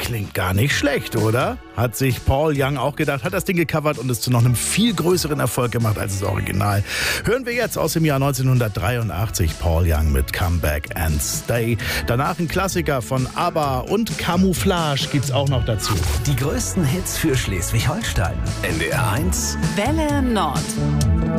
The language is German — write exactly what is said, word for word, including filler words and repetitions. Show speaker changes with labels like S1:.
S1: klingt gar nicht schlecht, oder? Hat sich Paul Young auch gedacht, hat das Ding gecovert und es zu noch einem viel größeren Erfolg gemacht als das Original. Hören wir jetzt aus dem Jahr neunzehnhundertdreiundachtzig Paul Young mit Come Back and Stay. Danach ein Klassiker von ABBA und Camouflage gibt's auch noch dazu.
S2: Die größten Hits für Schleswig-Holstein. N D R eins
S3: Welle Nord.